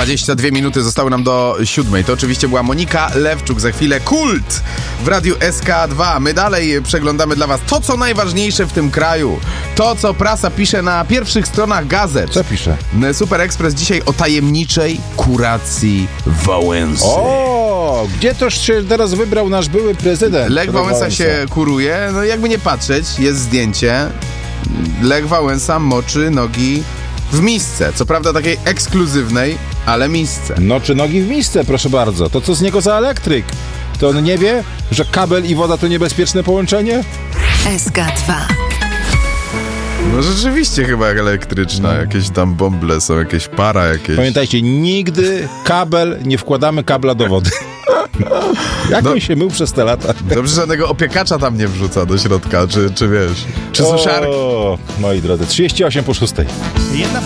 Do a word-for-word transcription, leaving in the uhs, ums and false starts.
dwadzieścia dwie minuty zostały nam do siódmej. To oczywiście była Monika Lewczuk. Za chwilę Kult w Radiu S K dwa. My dalej przeglądamy dla was to, co najważniejsze w tym kraju. To, co prasa pisze na pierwszych stronach gazet. Co pisze? Super Express dzisiaj o tajemniczej kuracji Wałęsy. O, gdzie toż się teraz wybrał nasz były prezydent? Lech Wałęsa, Wałęsa się kuruje. No jakby nie patrzeć, jest zdjęcie. Lech Wałęsa moczy nogi w misce. Co prawda takiej ekskluzywnej, ale misce. No czy nogi w misce, proszę bardzo. To co z niego za elektryk? To on nie wie, że kabel i woda to niebezpieczne połączenie? S K dwa. No rzeczywiście chyba elektryczna. Jakieś tam bąble są, jakieś para jakieś. Pamiętajcie, nigdy kabel, nie wkładamy kabla do wody. Jak no, on się mył przez te lata? Dobrze, żadnego opiekacza tam nie wrzuca do środka, czy, czy wiesz, czy suszarki. O, moi drodzy, trzydzieści osiem po szóstej.